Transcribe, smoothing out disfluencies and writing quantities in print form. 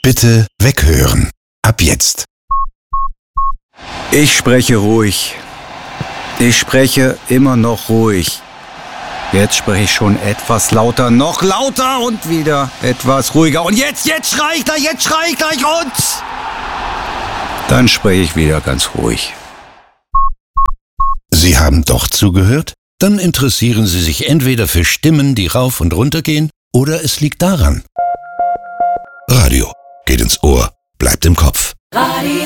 Bitte weghören. Ab jetzt. Ich spreche ruhig. Ich spreche immer noch ruhig. Jetzt spreche ich schon etwas lauter, noch lauter und wieder etwas ruhiger. Und jetzt schrei ich gleich und dann spreche ich wieder ganz ruhig. Sie haben doch zugehört? Dann interessieren Sie sich entweder für Stimmen, die rauf und runter gehen, oder es liegt daran. Radio geht ins Ohr, bleibt im Kopf. Radio